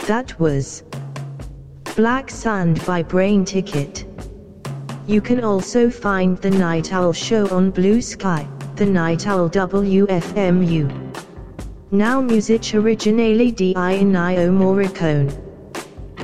That was Black Sand by Brain Ticket. You can also find The Night Owl Show on Blue Sky, The Night Owl WFMU. Now music originale di Ennio Morricone.